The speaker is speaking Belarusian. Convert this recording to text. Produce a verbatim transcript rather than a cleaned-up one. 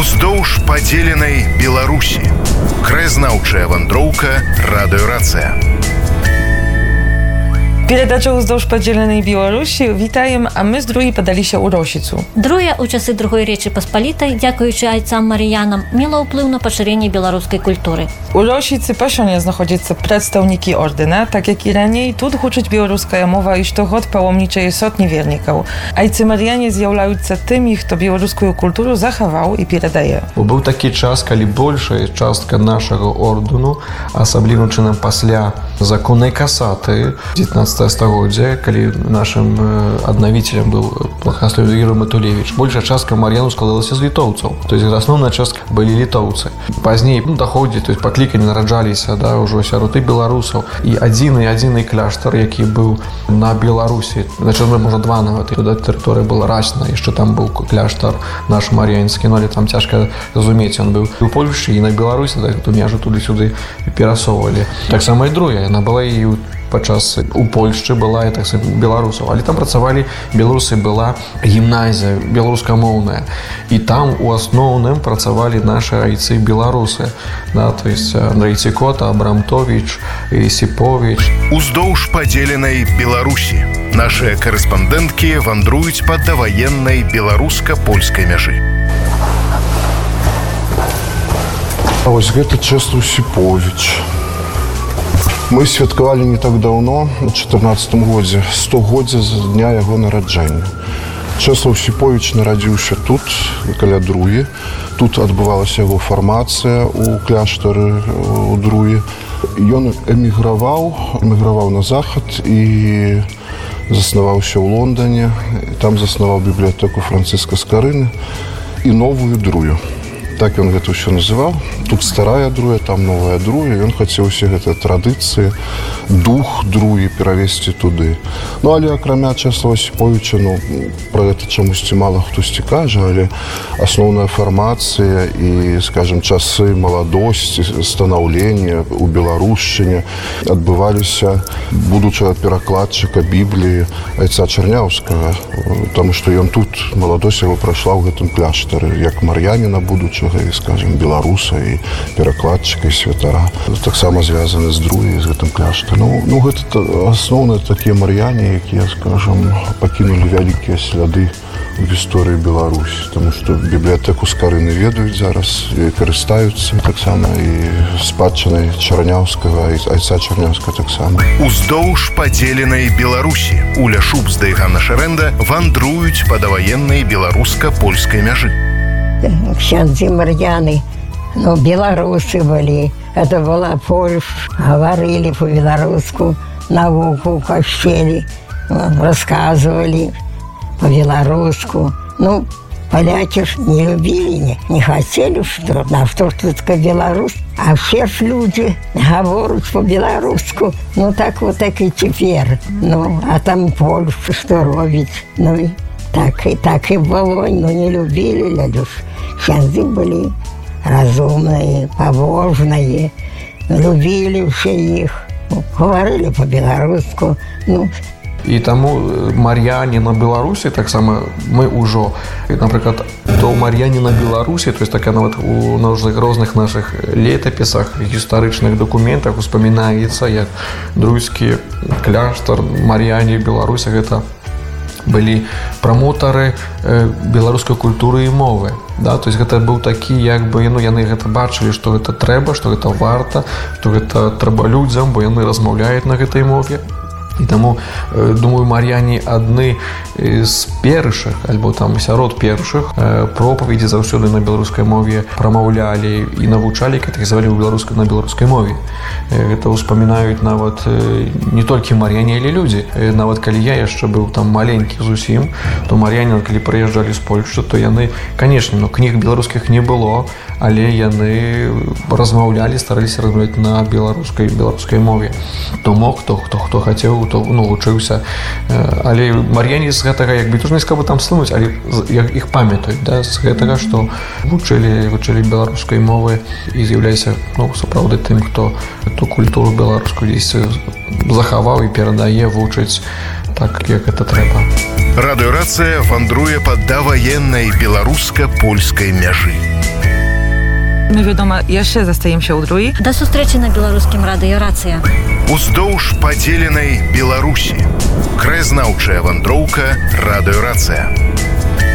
Уздоўж падзеленай Беларусі. Краязнаўчая вандроўка радыёрацыя. Передача «Уздовж поділеної Білорусі». Вітаємо, а ми з другі подалися у Росіцу. Друге, у часи Другої Речі Посполітої, дякуючи айцам Маріянам, міло вплив на поширення білоруської культури. У Росіці поширення знаходяться представники ордена, так як і раніше, тут гучить білоруська мова і штогод паломничає сотні вірників. Айці Маріяні з'являються тими, хто білоруську культуру заховав і передає. Був такий час, коли більша частка нашого ордену, особливо чином після законної касати девятнадцатого стагоддзя, калі нашим аднавителем был плохословен Юрий Матулевич, большая частка мар'яну складалася з літоўцаў. То есть основная частка были літоўцы. Пазней ну, доходе, то есть паклікані нараджаліся, да, ўжо сяроты беларусаў. І адзіны адзіны кляштар, які быў на Беларусі, значит, можа два нават, і туди тэрыторыя была расна, яшчэ там быў кляштар наш мар'янскі, но але там цяжка зразумець, ён быў у Польшчы і на Беларусі, да, то мяжу туды-сюды перасоўвалі. Таксама і другая, яна была і падчас у Польшчы была і так беларусаў, але там працавалі беларусы, была гімназія беларускамоўная, і там у асноўным працавалі нашы айцы беларусы, да, то есть Андрей Цікота, Абрамтович, Ісіпович. Уздоўж падзеленай Беларусі нашыя карэспандэнткі вандруюць па даваеннай беларуска-польскай мяжы. А вось гэта Чэслаў Сіповіч. Мы святкавалі не так даўно, у чатырнаццатым годзе, стагоддзя з дня яго нараджэння. Чэслаў Сіповіч нарадзіўся тут, каля Друі. Тут адбывалася яго фармацыя ў кляштары у Друі. Ён эміграваў, эміграваў на захад і заснаваўся ў Лондане. Там заснаваў бібліятэку Францыска Скарыны і новую Друю. Так ён гэта ўсё называў. Тут старая Друя, там новая Друя. Ён хацеў усе гэтыя традыцыі, дух Друі перавесці туды. Ну, але акрамя Чэслава Сіповіча, ну, пра гэта чамусьці мала хтосьці кажа, але асноўная фармацыя і, скажем, часы маладосці, станаўлення ў беларушчыне адбываліся будучага перакладчыка Бібліі айца Чарняўскага, таму што ён тут, маладосць яго прайшла ў гэтым кляштары, як мар'яніна будучага, і, скажем, беларуса і перакладчыка і святара. Таксама звязаны з Друі, з гэтым кляштарам. Ну, ну гэта асноўныя такія мар'яне, якія, скажем, пакінулі вялікія сляды в гісторыі Беларусі, таму што бібліятэку Скарыны ведаюць зараз і карыстаюцца таксама і спадчынай Чарняўскага, айца Чарняўскага таксама. Уздоўж падзеленай Беларусі Уля Шубзда і Ганна Шарэнда вандруюць па даваеннай беларуска-польскай мяжы. Ксяндзы мар'яны, ну, беларусы былі. Это была Польша, говорили по-беларуску, науку в кашчелі, рассказывали по-беларуску. Ну, поляки ж не любили, не, не хотели, что, а что ж только белорус. А все ж люди говорят по-беларуску. Ну, так вот так и теперь. Ну, а там Польша что робить? Ну, и так и, так и было, но не любили люди. Ксяндзы были разумные, побожные, любили все их, говорили по-беларуску. Ну. І таму мар'яне на Беларусі, таксама мы ўжо, напрыклад, то мар'яне на Беларусі, то есть так нават у розных наших летапісах, гістарычных дакументах успамінаецца, як друйскі кляштар, мар'яне Беларусі, гэта былі прамотары э, беларускай культуры і мовы, да? То есть гэта быў такі, як бы, ну, яны гэта бачылі, што гэта трэба, што гэта варта, што гэта трэба людзям, бо яны размаўляюць на гэтай мове. І таму, э, думаю, мар'яне адны з першых, альбо там сярод першых э, пропаведзі заўсёды на беларускай мове прамаўлялі і навучалі, катэгізавалі ў беларускай на беларускай мове. Э, гэта ўспамінаюць нават э, не толькі мар'яне, але людзі. Э, нават калі я яшчэ быў там маленькі зусім, то мар'яне, калі прыязджалі з Польшчы, то яны, канешне, ну, кніг беларускіх не было, але яны размаўлялі, стараліся размаўляць на беларускай беларускай мове. То мог, хто хто хто хацеў, то, ну, вучыўся. Э, але мар'яне з гэтага, як бы, тоже не скажу там слынуць, але іх памятаюць, да, з гэтага, што вучылі, вучылі беларускай мовы і з'яўляюся, ну, сапраўды тым, хто эту культуру беларускую дзесьці захаваў і перадае, вучыць так, як гэта трэба. Радыёрацыя вандруе па даваеннай беларуска-польскай мяжы. My wiadomo, jeszcze zostajemy się u drugi. До зустрічі на Білоруськім радіо «Рація». Уздоўж падзеленай Беларусі. Краязнаўчая вандроўка радыёрацыя.